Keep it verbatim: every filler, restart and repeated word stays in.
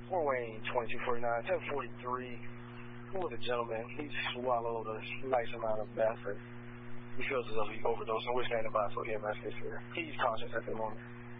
Fort Wayne, twenty-two forty-nine, ten forty-three. With a gentleman, he swallowed a nice amount of meth, and he feels as though he overdosed on which antibiotic for E M S is here. He's conscious at the moment.